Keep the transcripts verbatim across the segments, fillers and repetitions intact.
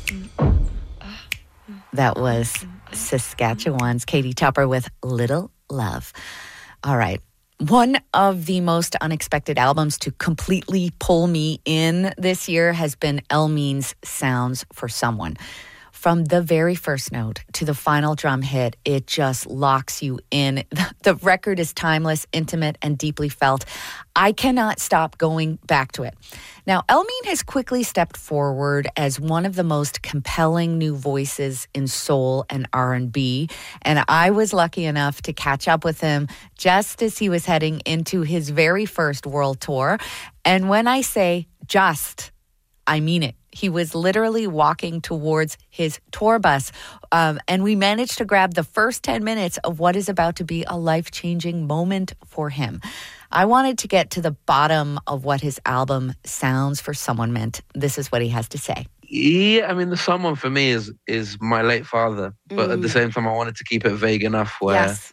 That was Saskatchewan's Katie Tupper with Little Love. All right. One of the most unexpected albums to completely pull me in this year has been El Mean's Sounds for Someone. From the very first note to the final drum hit, it just locks you in. The record is timeless, intimate, and deeply felt. I cannot stop going back to it. Now, El Mean has quickly stepped forward as one of the most compelling new voices in soul and R and B, and I was lucky enough to catch up with him just as he was heading into his very first world tour. And when I say just, I mean it. He was literally walking towards his tour bus, um, and we managed to grab the first ten minutes of what is about to be a life-changing moment for him. I wanted to get to the bottom of what his album Sounds for Someone meant. This is what he has to say. Yeah, I mean, the someone for me is is my late father, but mm. at the same time, I wanted to keep it vague enough where yes.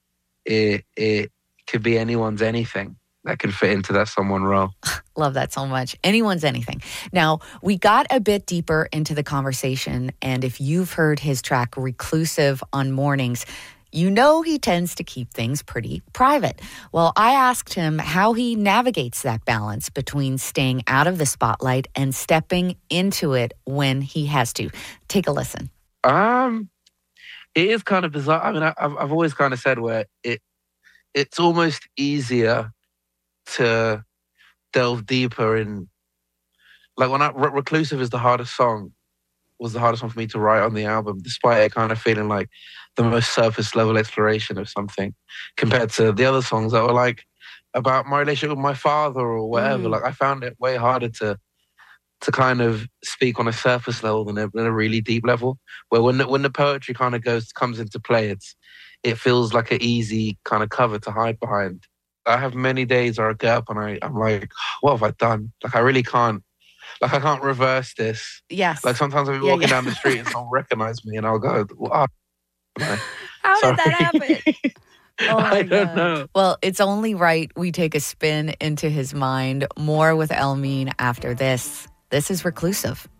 it it could be anyone's anything that could fit into that someone role. Love that so much. Anyone's anything. Now, we got a bit deeper into the conversation, and if you've heard his track Reclusive on Mornings, you know he tends to keep things pretty private. Well, I asked him how he navigates that balance between staying out of the spotlight and stepping into it when he has to. Take a listen. Um, it is kind of bizarre. I mean, I, I've I've always kind of said where it it's almost easier to delve deeper in, like when I, Re- Reclusive is the hardest song, was the hardest one for me to write on the album, despite it kind of feeling like the most surface level exploration of something compared to the other songs that were like about my relationship with my father or whatever. Mm. Like I found it way harder to to kind of speak on a surface level than a, than a really deep level, where when the, when the poetry kind of goes comes into play, it's it feels like an easy kind of cover to hide behind. I have many days where I get up and I, I'm like, what have I done? Like, I really can't, like, I can't reverse this. Yes. Like, sometimes I'll be yeah, walking yeah. down the street and someone recognize me and I'll go, oh, how did that happen? Oh my I don't God. know. Well, it's only right we take a spin into his mind. More with El Mean after this. This is Reclusive.